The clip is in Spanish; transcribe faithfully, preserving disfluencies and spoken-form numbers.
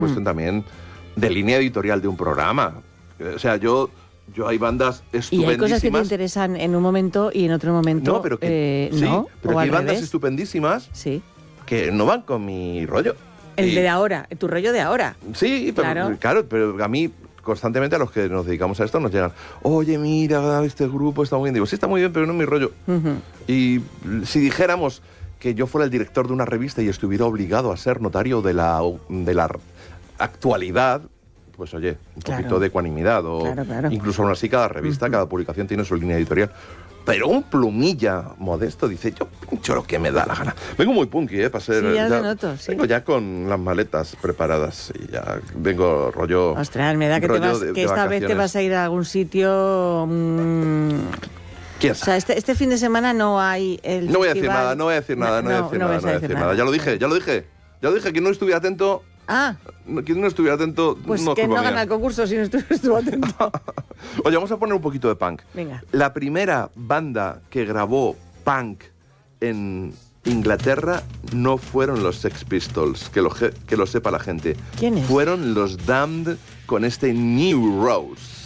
cuestión mm. también de línea editorial de un programa. O sea, yo... Yo hay bandas estupendísimas. Y hay cosas que te interesan en un momento y en otro momento no, pero que, eh, sí, no. Pero o que hay bandas revés. estupendísimas sí. que no van con mi rollo. El y, de ahora, tu rollo de ahora. Sí, pero, claro. claro, pero a mí constantemente a los que nos dedicamos a esto nos llegan, oye, mira, este grupo está muy bien. Digo, sí, está muy bien, pero no es mi rollo. Uh-huh. Y si dijéramos que yo fuera el director de una revista y estuviera obligado a ser notario de la, de la actualidad... pues oye, un claro. poquito de ecuanimidad, o claro, claro. incluso aún así cada revista, uh-huh. cada publicación tiene su línea editorial. Pero un plumilla modesto dice, yo pincho lo que me da la gana. Vengo muy punky, ¿eh? Para ser, sí, ya, ya lo noto, sí. Vengo ya con las maletas preparadas y ya vengo rollo... Ostras, me da que, te vas, de, que de esta vacaciones. vez te vas a ir a algún sitio... Mmm... ¿Quién O sabe? sea, este, este fin de semana no hay el No voy a festival... decir nada, no voy a decir nada, no, no voy a decir no nada, no voy a decir nada. Ya lo dije, ya lo dije. Ya lo dije, que no estuviera atento... Ah. Quien no estuviera atento... Pues no que no mía. gana el concurso si no estuvo atento. Oye, vamos a poner un poquito de punk. Venga. La primera banda que grabó punk en Inglaterra no fueron los Sex Pistols, que lo, que lo sepa la gente. ¿Quiénes? Fueron los Damned con este New Rose.